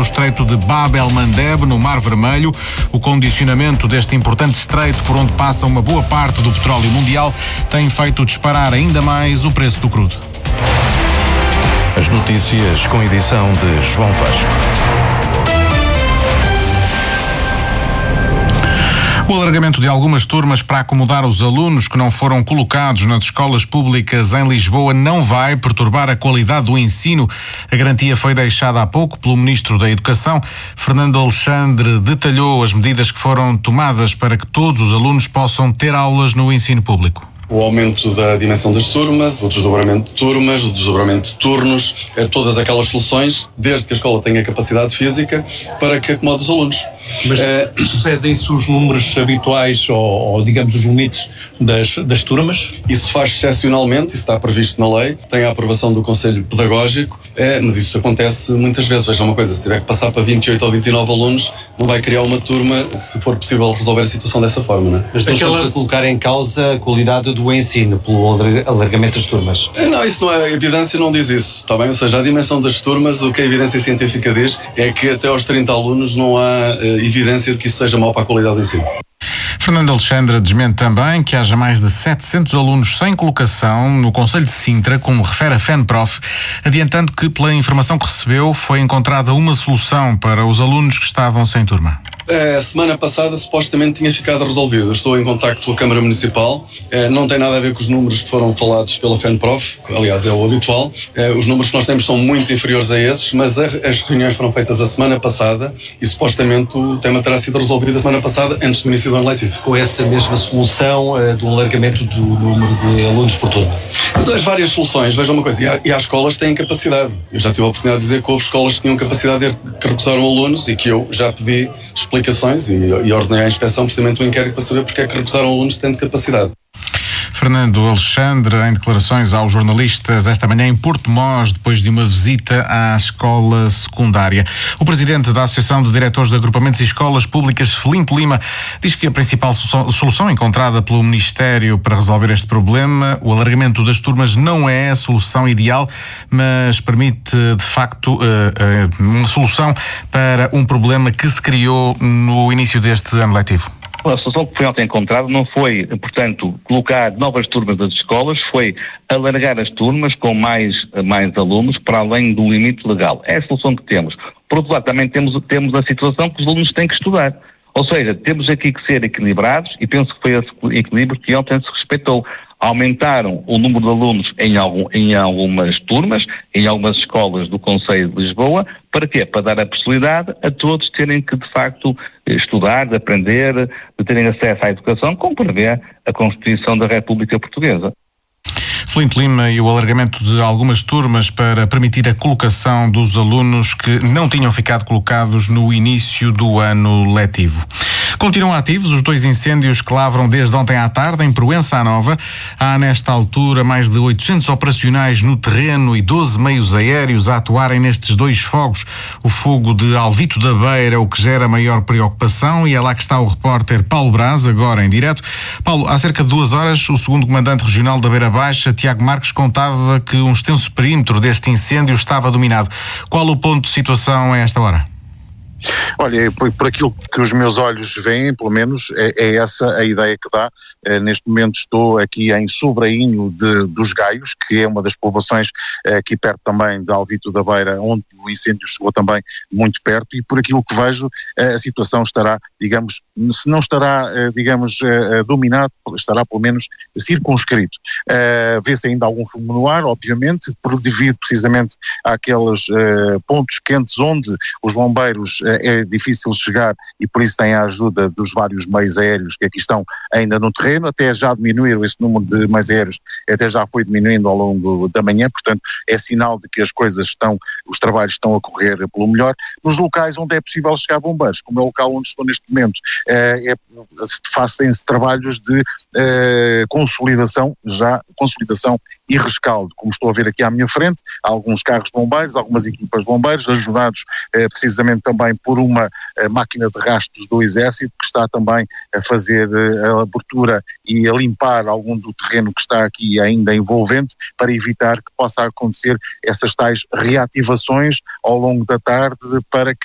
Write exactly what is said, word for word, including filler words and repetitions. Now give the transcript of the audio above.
estreito de Bab el-Mandeb, no Mar Vermelho. O condicionamento deste importante estreito, por onde passa uma boa parte do petróleo mundial, tem feito disparar ainda mais o preço do crudo. As notícias com edição de João Vasco. O alargamento de algumas turmas para acomodar os alunos que não foram colocados nas escolas públicas em Lisboa não vai perturbar a qualidade do ensino. A garantia foi deixada há pouco pelo Ministro da Educação. Fernando Alexandre detalhou as medidas que foram tomadas para que todos os alunos possam ter aulas no ensino público. O aumento da dimensão das turmas, o desdobramento de turmas, o desdobramento de turnos, é todas aquelas soluções, desde que a escola tenha capacidade física, para que acomode os alunos. Mas é, excedem-se os números habituais ou, ou digamos, os limites das, das turmas? Isso faz excepcionalmente, isso está previsto na lei, tem a aprovação do Conselho Pedagógico, é, mas isso acontece muitas vezes. Veja uma coisa, se tiver que passar para vinte e oito ou vinte e nove alunos, não vai criar uma turma se for possível resolver a situação dessa forma, não é? Mas não estamos a colocar em causa a qualidade do ensino pelo alargamento das turmas? Não, isso não é, a evidência não diz isso, está bem? Ou seja, a dimensão das turmas, o que a evidência científica diz é que até aos trinta alunos não há uh, evidência de que isso seja mau para a qualidade do ensino. Fernando Alexandre desmente também que haja mais de setecentos alunos sem colocação no Conselho de Sintra, como refere a FENPROF, adiantando que, pela informação que recebeu, foi encontrada uma solução para os alunos que estavam sem turma. A semana passada supostamente tinha ficado resolvido. Eu estou em contacto com a Câmara Municipal, não tem nada a ver com os números que foram falados pela FENPROF, aliás é o habitual. Os números que nós temos são muito inferiores a esses, mas as reuniões foram feitas a semana passada e supostamente o tema terá sido resolvido a semana passada, antes do início do ano letivo. Com essa mesma solução uh, do alargamento do número de alunos por turma? Das várias soluções, veja uma coisa, e há, e há escolas que têm capacidade. Eu já tive a oportunidade de dizer que houve escolas que tinham capacidade de que recusaram alunos e que eu já pedi explicações e, e ordenei à inspeção precisamente um inquérito para saber porque é que recusaram alunos tendo capacidade. Fernando Alexandre, em declarações aos jornalistas esta manhã em Portimós, depois de uma visita à escola secundária. O presidente da Associação de Diretores de Agrupamentos e Escolas Públicas, Felinto Lima, diz que a principal solução encontrada pelo Ministério para resolver este problema, o alargamento das turmas, não é a solução ideal, mas permite, de facto, uma solução para um problema que se criou no início deste ano letivo. A solução que foi ontem encontrada não foi, portanto, colocar novas turmas das escolas, foi alargar as turmas com mais, mais alunos para além do limite legal. É a solução que temos. Por outro lado, também temos, temos a situação que os alunos têm que estudar. Ou seja, temos aqui que ser equilibrados e penso que foi esse equilíbrio que ontem se respeitou. Aumentaram o número de alunos em, algum, em algumas turmas, em algumas escolas do Conselho de Lisboa. Para quê? Para dar a possibilidade a todos terem que, de facto, estudar, de aprender, de terem acesso à educação, como prevê a Constituição da República Portuguesa. Felinto Lima e o alargamento de algumas turmas para permitir a colocação dos alunos que não tinham ficado colocados no início do ano letivo. Continuam ativos os dois incêndios que lavram desde ontem à tarde em Proença à Nova. Há nesta altura mais de oitocentos operacionais no terreno e doze meios aéreos a atuarem nestes dois fogos. O fogo de Alvito da Beira é o que gera maior preocupação e é lá que está o repórter Paulo Braz, agora em direto. Paulo, há cerca de duas horas o segundo comandante regional da Beira Baixa, Tiago Marques, contava que um extenso perímetro deste incêndio estava dominado. Qual o ponto de situação a esta hora? Olha, por, por aquilo que os meus olhos veem, pelo menos, é, é essa a ideia que dá. É, neste momento estou aqui em Sobrainho de, dos Gaios, que é uma das povoações é, aqui perto também de Alvito da Beira, onde o incêndio chegou também muito perto, e por aquilo que vejo a situação estará, digamos, se não estará, digamos, dominado, estará pelo menos circunscrito. Vê-se ainda algum fumo no ar, obviamente, por devido precisamente àqueles pontos quentes onde os bombeiros é difícil chegar e por isso tem a ajuda dos vários meios aéreos que aqui estão ainda no terreno. Até já diminuíram esse número de meios aéreos, até já foi diminuindo ao longo da manhã, portanto é sinal de que as coisas estão, os trabalhos estão a correr pelo melhor. Nos locais onde é possível chegar bombeiros, como é o local onde estou neste momento, é, é, fazem-se trabalhos de é, consolidação, já consolidação e rescaldo, como estou a ver aqui à minha frente, há alguns carros de bombeiros, algumas equipas de bombeiros, ajudados eh, precisamente também por uma eh, máquina de rastros do Exército, que está também a fazer eh, a abertura e a limpar algum do terreno que está aqui ainda envolvente, para evitar que possa acontecer essas tais reativações ao longo da tarde, para que